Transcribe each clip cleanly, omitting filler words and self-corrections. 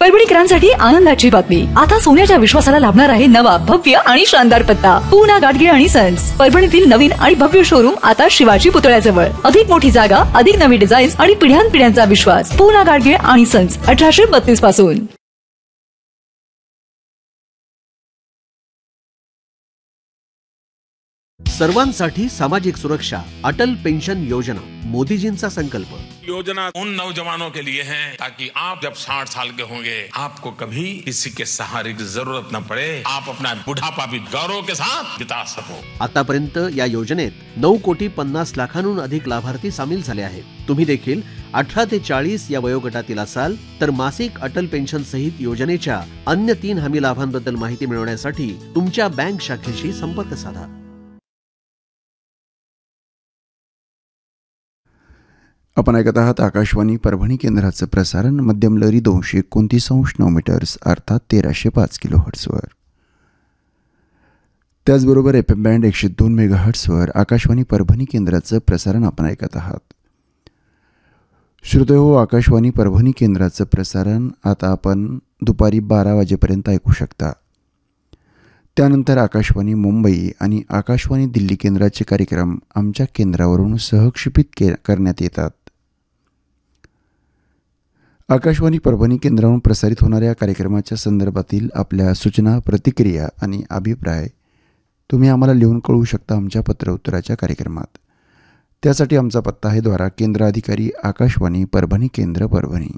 परभणीकरांसाठी आनंदाची बातमी, आता सोन्याच्या विश्वासाला लाभणार आहे नवा भव्य आणि शानदार पत्ता. पूना गाडगीळ आणि सन्स. परभणीतील नवीन आणि भव्य शोरूम आता शिवाजी पुतळ्याजवळ. अधिक मोठी जागा, अधिक नवी डिझाईन्स आणि पिढ्यानपिढ्यांचा विश्वास. पूना गाडगीळ आणि सन्स, 1832 पासून. सर्वांसाठी सामाजिक सुरक्षा, अटल पेंशन योजना, मोदीजींचा संकल्प. योजना उन नौजवानों के लिए है ताकि आप जब 60 साल के होंगे आपको कभी किसी के सहारे की जरूरत न पड़े, आप अपना बुढ़ापा भी गौरव के साथ बिता सको. आतापर्यंत या योजनेत 9,50,00,000 अधिक लाभार्थी सामील झाले आहेत. तुम्ही देखील 18 ते 40 या वयोगटातील असाल तर मासिक अटल पेन्शन सहित योजनेच्या अन्य 3 हमी लाभांबद्दल माहिती मिळवण्यासाठी तुमच्या बँक शाखेशी संपर्क साधा. आपण ऐकत आहात आकाशवाणी परभणी केंद्राचं प्रसारण मध्यम लहरी 229.9 मीटर्स अर्थात 1305 किलोहर्ट्झवर. त्याचबरोबर FM बँड 102 मेगाहर्ट्झवर आकाशवाणी परभणी केंद्राचं प्रसारण आपण ऐकत आहात. श्रोतेहो, आकाशवाणी परभणी केंद्राचं प्रसारण आता आपण दुपारी 12 वाजेपर्यंत ऐकू शकता. त्यानंतर आकाशवाणी मुंबई आणि आकाशवाणी दिल्ली केंद्राचे कार्यक्रम आमच्या केंद्रावरून सहक्षेपित करण्यात येतात. आकाशवाणी परभणी केंद्रावरून प्रसारित होणाऱ्या कार्यक्रमाच्या संदर्भातील आपल्या सूचना, प्रतिक्रिया आणि अभिप्राय तुम्ही आम्हाला लिहून कळवू शकता आमच्या पत्र उत्तराच्या कार्यक्रमात. त्यासाठी आमचा पत्ता आहे द्वारा केंद्र अधिकारी, आकाशवाणी परभणी केंद्र, परभणी.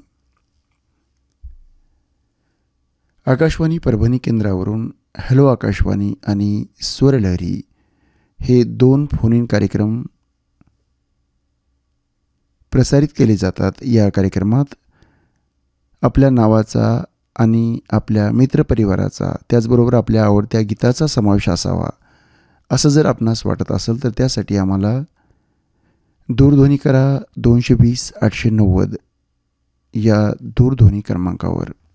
आकाशवाणी परभणी केंद्रावरून हॅलो आकाशवाणी आणि स्वरलहरी हे 2 फोन इन कार्यक्रम प्रसारित केले जातात. या कार्यक्रमात आपल्या नावाचा आणि आपल्या मित्रपरिवाराचा, त्याचबरोबर आपल्या आवडत्या गीताचा समावेश असावा असं जर आपणास वाटत असेल तर त्यासाठी आम्हाला दूरध्वनी करा 220 890 या दूरध्वनी क्रमांकावर.